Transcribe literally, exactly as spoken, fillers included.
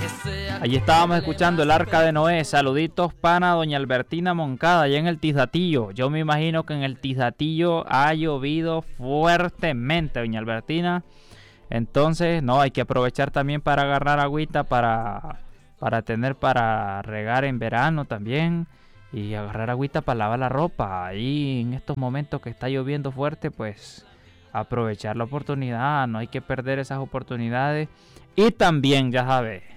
Allí estábamos escuchando el Arca de Noé. Saluditos pana doña Albertina Moncada, allá en el Tizatillo. Yo me imagino que en el Tizatillo ha llovido fuertemente, doña Albertina. Entonces, no, hay que aprovechar también para agarrar agüita para, para tener para regar en verano también. Y agarrar agüita para lavar la ropa. Ahí en estos momentos que está lloviendo fuerte, pues aprovechar la oportunidad. No hay que perder esas oportunidades. Y también, ya sabes,